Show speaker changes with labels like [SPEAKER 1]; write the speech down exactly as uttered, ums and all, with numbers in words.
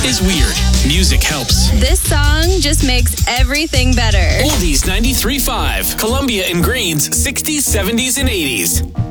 [SPEAKER 1] is weird. Music helps.
[SPEAKER 2] This song just makes everything better.
[SPEAKER 1] Oldies ninety-three point five. Columbia and Green's sixties, seventies, and eighties.